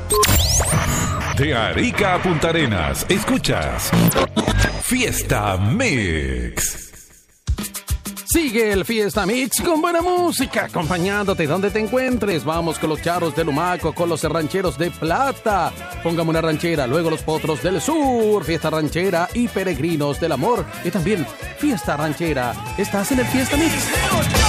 De Arica a Punta Arenas, escuchas Fiesta Mix. Sigue el Fiesta Mix con buena música, acompañándote donde te encuentres. Vamos con los charros de Lumaco, con los rancheros de Plata. Póngame una ranchera, luego los potros del sur, Fiesta Ranchera y Peregrinos del Amor. Y también Fiesta Ranchera. Estás en el Fiesta Mix.